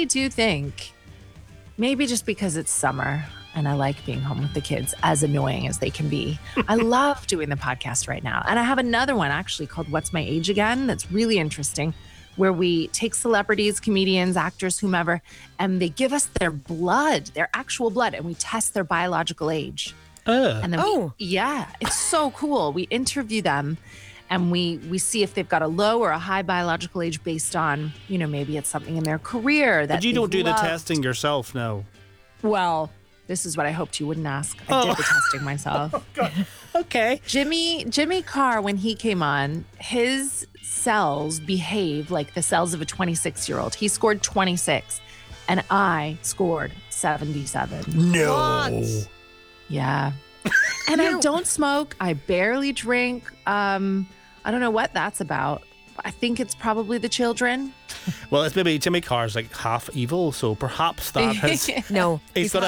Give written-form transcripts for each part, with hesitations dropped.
really do think, maybe just because it's summer and I like being home with the kids, as annoying as they can be, I love doing the podcast right now. And I have another one actually called What's My Age Again? That's really interesting, where we take celebrities, comedians, actors, whomever, and they give us their blood, their actual blood, and we test their biological age. And then it's so cool. We interview them and we see if they've got a low or a high biological age based on, maybe it's something in their career that But you don't do the testing yourself, no. Well, this is what I hoped you wouldn't ask. I did the testing myself. Oh, God. Okay. Jimmy Carr, when he came on, his cells behave like the cells of a 26-year-old. He scored 26, and I scored 77. No. What? Yeah. And I don't smoke. I barely drink. I don't know what that's about. I think it's probably the children. Well, it's maybe Jimmy Carr's like half evil, so perhaps that has. No. He's got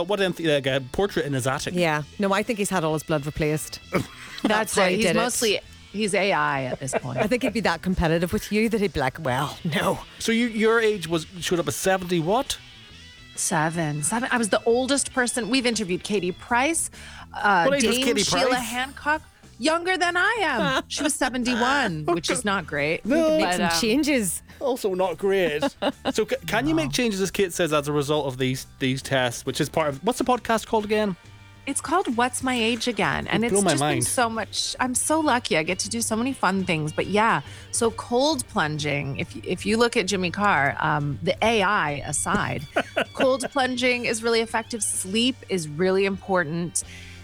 a portrait in his attic. Yeah. No, I think he's had all his blood replaced. That's how it. he did it. He's AI at this point. I think he'd be that competitive with you that he'd be like, well, no. So your age showed up as 70 what? Seven. I was the oldest person. We've interviewed Katie Price, What age was Dame Katie Sheila Price? Hancock. Younger than I am. She was 71, which is not great. No. Make some changes. Also not great. So can you make changes, as Kate says, as a result of these tests, which is part of, what's the podcast called again? It's called What's My Age Again? And it's just been so much. I'm so lucky. I get to do so many fun things. But yeah, so cold plunging, if you look at Jimmy Carr, the AI aside, cold plunging is really effective. Sleep is really important.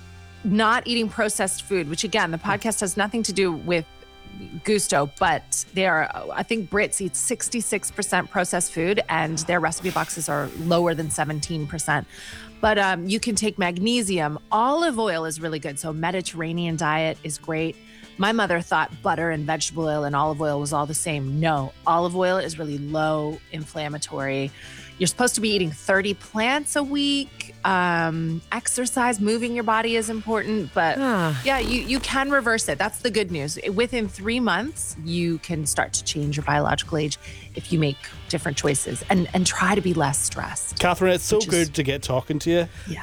Not eating processed food, which again, the podcast has nothing to do with Gusto, but I think Brits eat 66% processed food and their recipe boxes are lower than 17%. But you can take magnesium. Olive oil is really good. So Mediterranean diet is great. My mother thought butter and vegetable oil and olive oil was all the same. No, olive oil is really low inflammatory. You're supposed to be eating 30 plants a week. Exercise, moving your body is important. But yeah, you can reverse it. That's the good news. Within 3 months, you can start to change your biological age if you make different choices and try to be less stressed. Catherine, it's so good to get talking to you. Yeah.